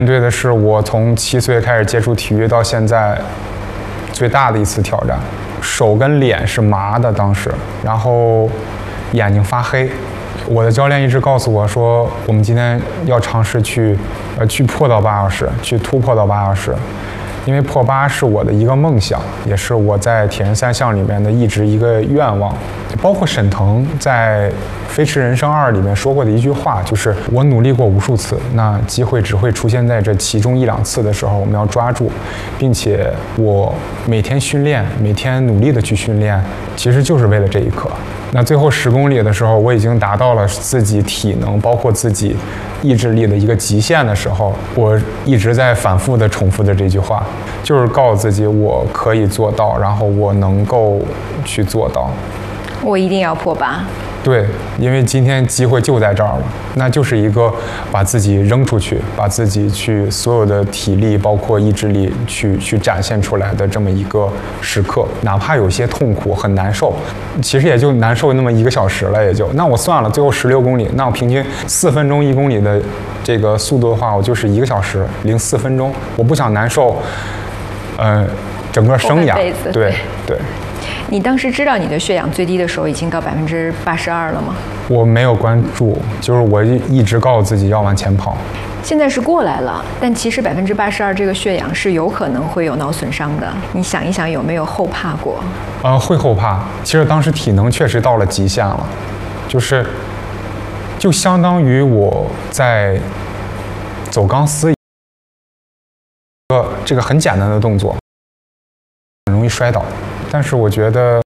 面对的是我从7岁开始接触体育到现在最大的一次挑战，手跟脸是麻的当时，然后眼睛发黑。我的教练一直告诉我说，我们今天要尝试去破到8小时，去突破到8小时。因为破8是我的一个梦想，也是我在铁人3项里面的一直一个愿望。包括沈腾在《飞驰人生2》里面说过的一句话，就是我努力过无数次，那机会只会出现在这其中1、2次的时候，我们要抓住，并且我每天训练，每天努力的去训练，其实就是为了这一刻。那最后10公里的时候，我已经达到了自己体能，包括自己意志力的一个极限的时候，我一直在反复的重复着这句话，就是告诉自己我可以做到，然后我能够去做到。 我一定要破8。 对，因为今天机会就在这儿了，那就是一个把自己扔出去，把自己去所有的体力包括意志力去展现出来的这么一个时刻，哪怕有些痛苦很难受，其实也就难受那么1个小时了，也就那我算了，最后16公里，那我平均4分钟1公里的这个速度的话，我就是1个小时04分钟，我不想难受，整个生涯，对。 你当时知道你的血氧最低的时候已经到82%了吗？ 我没有关注，就是我一直告诉自己要往前跑。 现在是过来了，但其实82%这个血氧是有可能会有脑损伤的。你想一想，有没有后怕过？ 会后怕。其实当时体能确实到了极限了，就相当于我在走钢丝，这个很简单的动作，很容易摔倒。但是我觉得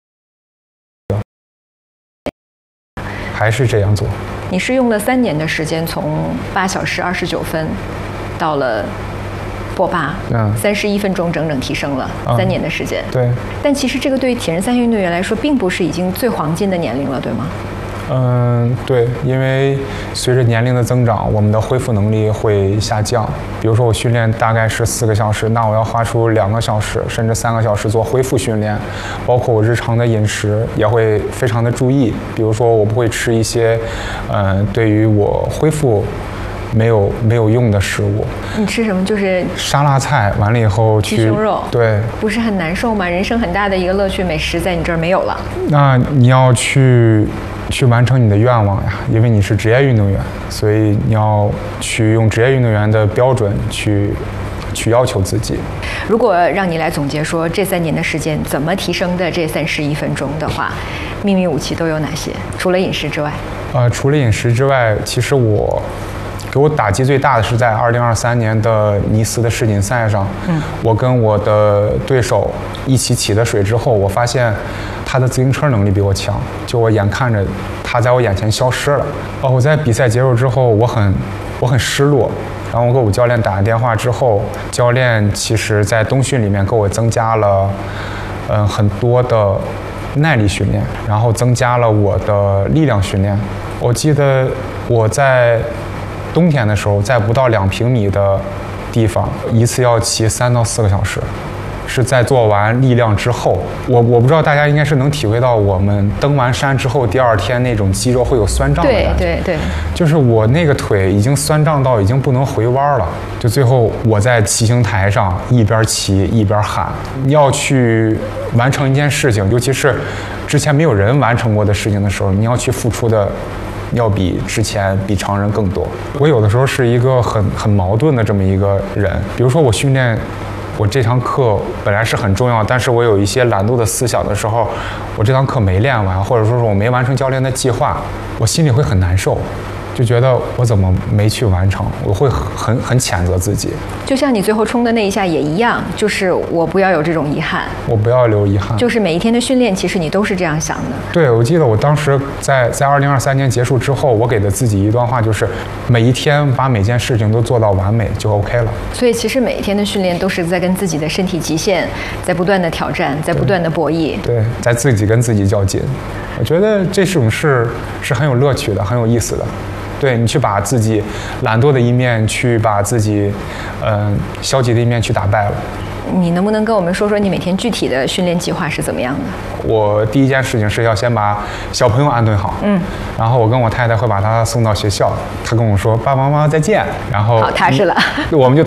还是这样做。 你是用了3年的时间，从8小时29分到了破8，31分钟整整提升了3年的时间。 对。 但其实这个对铁人3项运动员来说，并不是已经最黄金的年龄了，对吗？ 对，因为随着年龄的增长，我们的恢复能力会下降。比如说我训练大概是4个小时，那我要花出2个小时甚至3个小时做恢复训练，包括我日常的饮食也会非常的注意。比如说我不会吃一些，对于我恢复没有用的食物。 你吃什么？就是沙拉菜，完了以后去鸡胸肉。 对， 不是很难受吗？人生很大的一个乐趣，美食在你这儿没有了。 那你要去完成你的愿望呀，因为你是职业运动员，所以你要去用职业运动员的标准去要求自己。 如果让你来总结说这3年的时间怎么提升的这31分钟的话，秘密武器都有哪些？除了饮食之外？ 除了饮食之外，其实给我打击最大的是在2023年的尼斯的世锦赛上，我跟我的对手一起起的水之后，我发现他的自行车能力比我强，就我眼看着他在我眼前消失了。我在比赛结束之后，我很失落。然后我给我教练打了电话之后，教练其实在冬训里面给我增加了很多的耐力训练，然后增加了我的力量训练。我记得我在冬天的时候，在不到2平米的地方，一次要骑3到4个小时，是在做完力量之后。我不知道大家应该是能体会到，我们登完山之后，第2天那种肌肉会有酸胀的感觉。 对， 就是我那个腿已经酸胀到已经不能回弯了。就最后我在骑行台上一边骑一边喊，要去完成一件事情，尤其是之前没有人完成过的事情的时候，你要去付出的要比之前比常人更多。我有的时候是一个很矛盾的这么一个人，比如说我训练，我这堂课本来是很重要，但是我有一些懒惰的思想的时候，我这堂课没练完，或者说是我没完成教练的计划，我心里会很难受，就觉得我怎么没去完成，我会很谴责自己。 就像你最后冲的那一下也一样，就是我不要有这种遗憾， 我不要留遗憾。 就是每一天的训练，其实你都是这样想的。 对，我记得我当时在2023年结束之后，我给的自己一段话，就是每一天把每件事情都做到完美就 OK 了。 所以其实每一天的训练都是在跟自己的身体极限在不断的挑战，在不断的博弈。 对，在自己跟自己较劲。我觉得这种事是很有乐趣的，很有意思的。对，你去把自己懒惰的一面，去把自己消极的一面去打败了。 你能不能跟我们说说你每天具体的训练计划是怎么样的？ 我第一件事情是要先把小朋友安顿好，然后我跟我太太会把他送到学校，他跟我说爸爸妈妈再见，然后好踏实了， 我们就